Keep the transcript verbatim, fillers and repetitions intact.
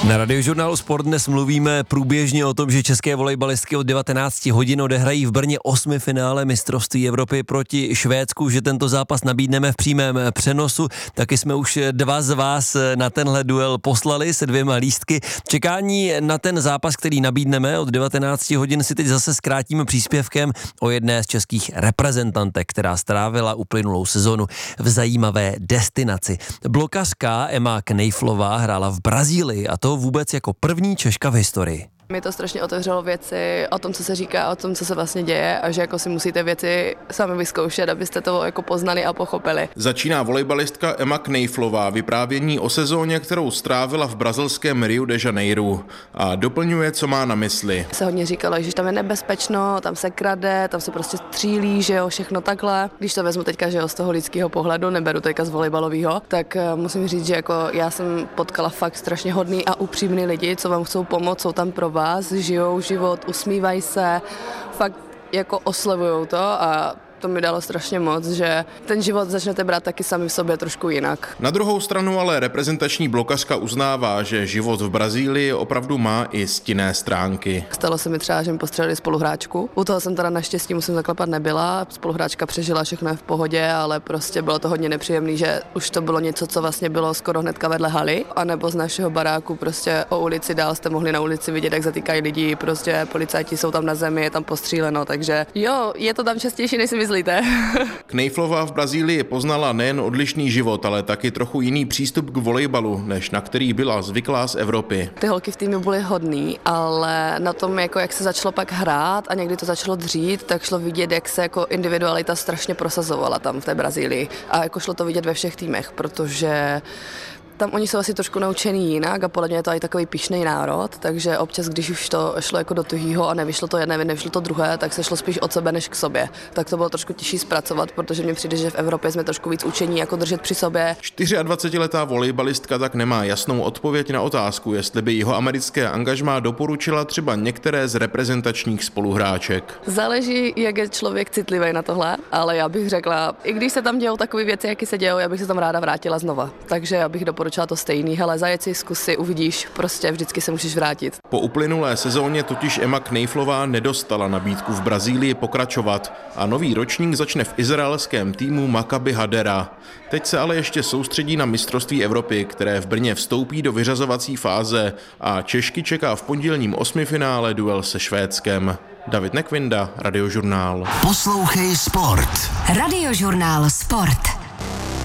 Na Radiožurnálu Sport dnes mluvíme průběžně o tom, že české volejbalistky od devatenáct hodin odehrají v Brně osmifinále mistrovství Evropy proti Švédsku, že tento zápas nabídneme v přímém přenosu. Taky jsme už dva z vás na tenhle duel poslali se dvěma lístky. Čekání na ten zápas, který nabídneme od devatenáct hodin, si teď zase zkrátíme příspěvkem o jedné z českých reprezentantek, která strávila uplynulou sezonu v zajímavé destinaci. Blokařka Emma Knejflová hrála v Brazílii, a to vůbec jako první Češka v historii. Mi to strašně otevřelo věci o tom, co se říká, o tom, co se vlastně děje a že jako si musíte věci sami vyzkoušet, abyste to jako poznali a pochopili. Začíná volejbalistka Emma Knejflová vyprávění o sezóně, kterou strávila v brazilském Rio de Janeiro, a doplňuje, co má na mysli. Se hodně říkalo, že tam je nebezpečno, tam se krade, tam se prostě střílí, že jo, všechno takhle. Když to vezmu teďka, že jo, z toho lidského pohledu, neberu teďka z volejbalového, tak musím říct, že jako já jsem potkala fakt strašně hodný a upřímný lidi, co vám chcou pomoct, jsou tam pro vás, žijou život, usmívají se, fakt jako oslavujou to a to mi dalo strašně moc, že ten život začnete brát taky sami v sobě trošku jinak. Na druhou stranu ale reprezentační blokařka uznává, že život v Brazílii opravdu má i stinné stránky. Stalo se mi třeba, že mi postřelili spoluhráčku. U toho jsem teda naštěstí, musím zaklepat, nebyla. Spoluhráčka přežila, všechno je v pohodě, ale prostě bylo to hodně nepříjemné, že už to bylo něco, co vlastně bylo skoro hnedka vedle haly. A nebo z našeho baráku prostě o ulici dál jste mohli na ulici vidět, jak zatýkají lidi, prostě policajti jsou tam na zemi, je tam postříleno, takže jo, je to tam častější, než si myslíte. Knejflová v Brazílii poznala nejen odlišný život, ale taky trochu jiný přístup k volejbalu, než na který byla zvyklá z Evropy. Ty holky v týmu byly hodný, ale na tom, jako jak se začalo pak hrát a někdy to začalo dřít, tak šlo vidět, jak se jako individualita strašně prosazovala tam v té Brazílii. A jako šlo to vidět ve všech týmech, protože tam oni jsou asi trošku naučený jinak a podle mě je to i takový pyšný národ, takže občas, když už to šlo jako do tuhýho a nevyšlo to jedné, nevyšlo to druhé, tak se šlo spíš od sebe než k sobě. Tak to bylo trošku těžší zpracovat, protože mně přijde, že v Evropě jsme trošku víc učení jako držet při sobě. dvacetičtyřletá volejbalistka tak nemá jasnou odpověď na otázku, jestli by jihoamerické angažmá doporučila třeba některé z reprezentačních spoluhráček. Záleží, jak je člověk citlivý na tohle, ale já bych řekla, i když se tam dějou takové věci, jaké se dějou, já bych se tam ráda vrátila znova. Takže já bych doporučila to stejný, hele, zajet si, zkusy, uvidíš, prostě vždycky se můžeš vrátit. Po uplynulé sezóně totiž Emma Knejflová nedostala nabídku v Brazílii pokračovat a nový ročník začne v izraelském týmu Maccabi Hadera. Teď se ale ještě soustředí na mistrovství Evropy, které v Brně vstoupí do vyřazovací fáze a Češky čeká v pondělním osmifinále duel se Švédskem. David Nekvinda, Radiožurnál. Poslouchej Sport. Radiožurnál Sport.